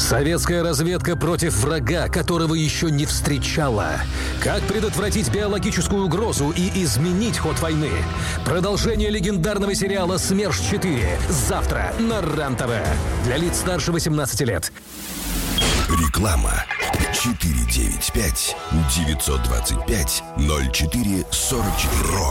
Советская разведка против врага, которого еще не встречала. Как предотвратить биологическую угрозу и изменить ход войны? Продолжение легендарного сериала «СМЕРШ-4» завтра на РЕН-ТВ. Для лиц старше 18 лет. Реклама. 495-925-04-44.